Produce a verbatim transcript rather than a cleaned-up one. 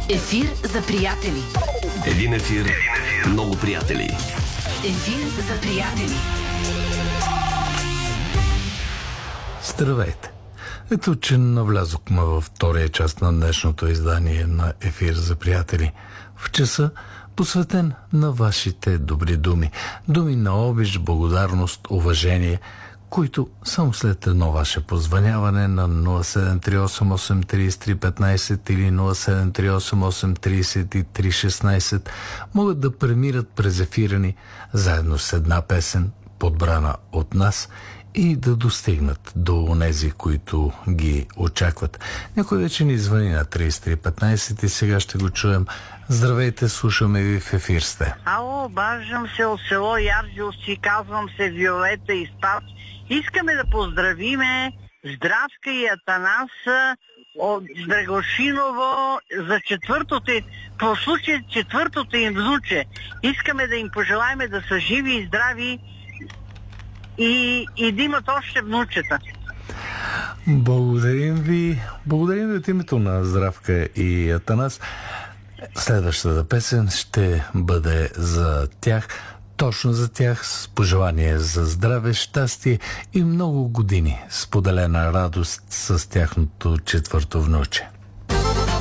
Ефир за приятели. Един ефир, Един ефир. Много приятели. Ефир за приятели. Здравейте! Ето, че навлязохме във втория част на днешното издание на Ефир за приятели. В часа, посветен на вашите добри думи. Думи на обич, благодарност, уважение, които само след едно ваше позвъняване на нула седем три осем осем три три едно пет или нула седем три осем осем три три едно шест могат да премират през ефира ни заедно с една песен, подбрана от нас, и да достигнат до онези, които ги очакват. Някой вече ни звъни на три три петнайсет и сега ще го чуем. Здравейте, слушаме ви, в ефир сте. Ало, обаждам се от село Ярджовци, казвам се Виолета и Спас. Искаме да поздравиме Здравка и Атанас от Драгошиново за четвъртото, по случай четвъртото им внуче. Искаме да им пожелаем да са живи и здрави и, и да имат още внучета. Благодарим ви. Благодарим ви от името на Здравка и Атанас. Следващата песен ще бъде за тях, точно за тях, с пожелание за здраве, щастие и много години споделена радост с тяхното четвърто внуче.